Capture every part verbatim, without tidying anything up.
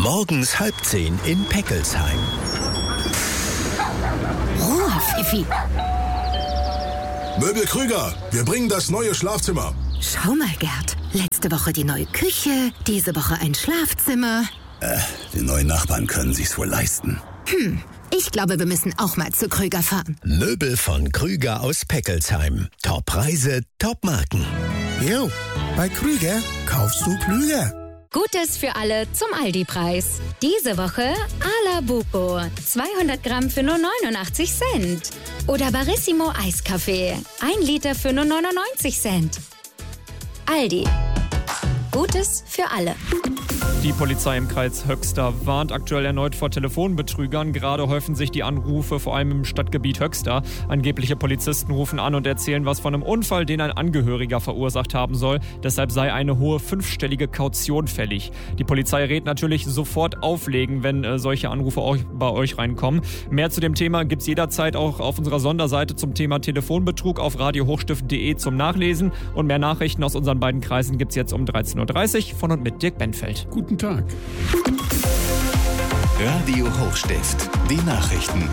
Morgens halb zehn in Peckelsheim. Ruhe, Pfiffi. Möbel Krüger, wir bringen das neue Schlafzimmer. Schau mal, Gerd. Letzte Woche die neue Küche, diese Woche ein Schlafzimmer. Äh, die neuen Nachbarn können sich's wohl leisten. Hm, ich glaube, wir müssen auch mal zu Krüger fahren. Möbel von Krüger aus Peckelsheim. Top-Preise, Top-Marken. Jo, bei Krüger kaufst du klüger. Gutes für alle zum Aldi-Preis. Diese Woche Ala Buco, zweihundert Gramm für nur neunundachtzig Cent. Oder Barissimo Eiskaffee, ein Liter für nur neunundneunzig Cent. Aldi. Gutes für alle. Die Polizei im Kreis Höxter warnt aktuell erneut vor Telefonbetrügern. Gerade häufen sich die Anrufe, vor allem im Stadtgebiet Höxter. Angebliche Polizisten rufen an und erzählen was von einem Unfall, den ein Angehöriger verursacht haben soll. Deshalb sei eine hohe fünfstellige Kaution fällig. Die Polizei rät natürlich sofort auflegen, wenn äh, solche Anrufe auch bei euch reinkommen. Mehr zu dem Thema gibt's jederzeit auch auf unserer Sonderseite zum Thema Telefonbetrug auf radio hochstift punkt de zum Nachlesen. Und mehr Nachrichten aus unseren beiden Kreisen gibt's jetzt um dreizehn Uhr dreißig von und mit Dirk Benfeld. Guten Tag. Radio Hochstift, die Nachrichten.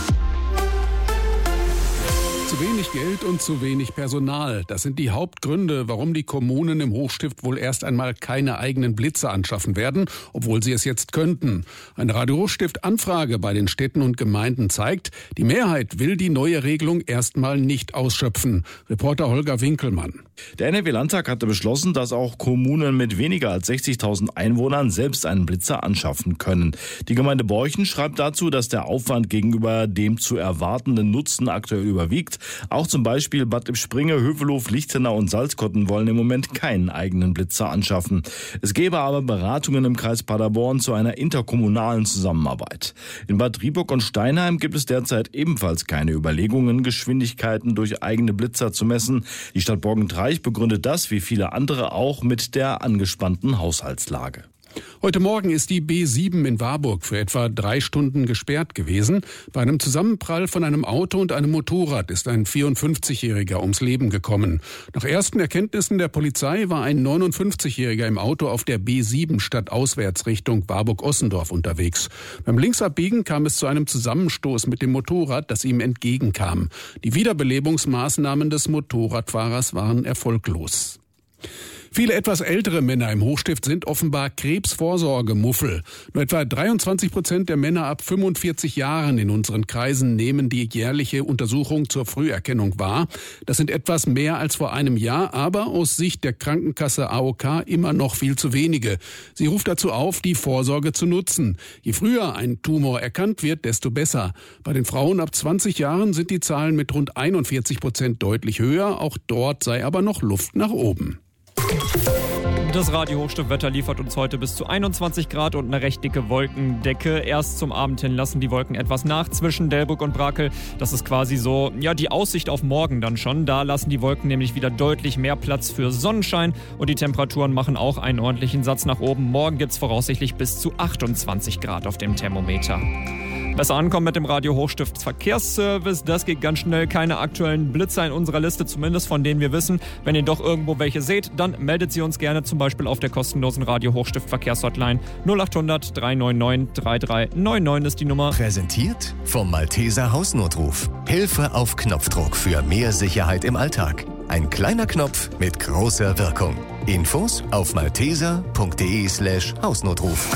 Zu wenig Geld und zu wenig Personal. Das sind die Hauptgründe, warum die Kommunen im Hochstift wohl erst einmal keine eigenen Blitze anschaffen werden, obwohl sie es jetzt könnten. Eine Radio Hochstift-Anfrage bei den Städten und Gemeinden zeigt, die Mehrheit will die neue Regelung erstmal nicht ausschöpfen. Reporter Holger Winkelmann. Der N R W-Landtag hatte beschlossen, dass auch Kommunen mit weniger als sechzigtausend Einwohnern selbst einen Blitzer anschaffen können. Die Gemeinde Borchen schreibt dazu, dass der Aufwand gegenüber dem zu erwartenden Nutzen aktuell überwiegt. Auch zum Beispiel Bad Lippspringe, Hövelhof, Lichtenau und Salzkotten wollen im Moment keinen eigenen Blitzer anschaffen. Es gäbe aber Beratungen im Kreis Paderborn zu einer interkommunalen Zusammenarbeit. In Bad Rieburg und Steinheim gibt es derzeit ebenfalls keine Überlegungen, Geschwindigkeiten durch eigene Blitzer zu messen. Die Stadt Borgentreich begründet das, wie viele andere auch, mit der angespannten Haushaltslage. Heute Morgen ist die B sieben in Warburg für etwa drei Stunden gesperrt gewesen. Bei einem Zusammenprall von einem Auto und einem Motorrad ist ein vierundfünfzigjähriger ums Leben gekommen. Nach ersten Erkenntnissen der Polizei war ein neunundfünfzigjähriger im Auto auf der B sieben stadtauswärts Richtung Warburg-Ossendorf unterwegs. Beim Linksabbiegen kam es zu einem Zusammenstoß mit dem Motorrad, das ihm entgegenkam. Die Wiederbelebungsmaßnahmen des Motorradfahrers waren erfolglos. Viele etwas ältere Männer im Hochstift sind offenbar Krebsvorsorgemuffel. Nur etwa dreiundzwanzig Prozent der Männer ab fünfundvierzig Jahren in unseren Kreisen nehmen die jährliche Untersuchung zur Früherkennung wahr. Das sind etwas mehr als vor einem Jahr, aber aus Sicht der Krankenkasse A O K immer noch viel zu wenige. Sie ruft dazu auf, die Vorsorge zu nutzen. Je früher ein Tumor erkannt wird, desto besser. Bei den Frauen ab zwanzig Jahren sind die Zahlen mit rund einundvierzig Prozent deutlich höher. Auch dort sei aber noch Luft nach oben. Das Radio Hochstift-Wetter liefert uns heute bis zu einundzwanzig Grad und eine recht dicke Wolkendecke. Erst zum Abend hin lassen die Wolken etwas nach zwischen Delbrück und Brakel. Das ist quasi so, ja, die Aussicht auf morgen dann schon. Da lassen die Wolken nämlich wieder deutlich mehr Platz für Sonnenschein und die Temperaturen machen auch einen ordentlichen Satz nach oben. Morgen gibt's voraussichtlich bis zu achtundzwanzig Grad auf dem Thermometer. Besser ankommen mit dem Radio Hochstift Verkehrsservice. Das geht ganz schnell. Keine aktuellen Blitzer in unserer Liste, zumindest von denen wir wissen. Wenn ihr doch irgendwo welche seht, dann meldet sie uns gerne zum Beispiel auf der kostenlosen Radio Hochstift Verkehrshotline. null acht hundert drei neun neun drei drei neun neun ist die Nummer. Präsentiert vom Malteser Hausnotruf. Hilfe auf Knopfdruck für mehr Sicherheit im Alltag. Ein kleiner Knopf mit großer Wirkung. Infos auf malteser punkt de slash Hausnotruf.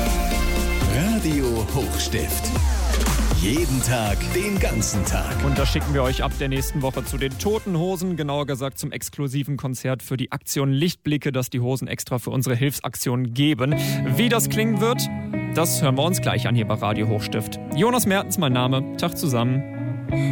Radio Hochstift. Jeden Tag, den ganzen Tag. Und das schicken wir euch ab der nächsten Woche zu den Toten Hosen, genauer gesagt zum exklusiven Konzert für die Aktion Lichtblicke, das die Hosen extra für unsere Hilfsaktion geben. Wie das klingen wird, das hören wir uns gleich an hier bei Radio Hochstift. Jonas Mertens mein Name. Tag zusammen.